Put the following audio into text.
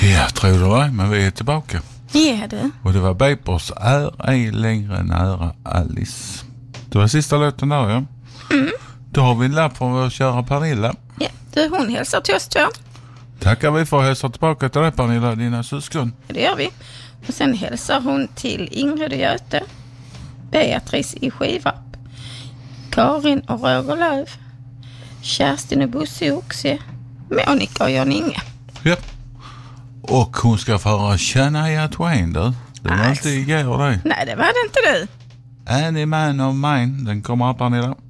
Jag tror det, men vi är tillbaka. Ja, du. Och det var Babers är ej längre nära Alice. Det var sista låten där, ja. Då har vi en lapp från vår kära Pernilla. Ja, du, hon hälsar till oss två. Tackar vi för att hälsa tillbaka till dig, Pernilla, dina syskon. Det gör vi. Och sen hälsar hon till Ingrid och Göte, Beatrice i Skivarp, Karin och Roger Löv, Kerstin och Bosse i Oxie, Monica och Jan Inge. Ja. Och hon ska föra Shania Twain, du. Det var inte igår, det. Nej, det var det inte du. Any Man of Mine, den kommer här, Pernilla.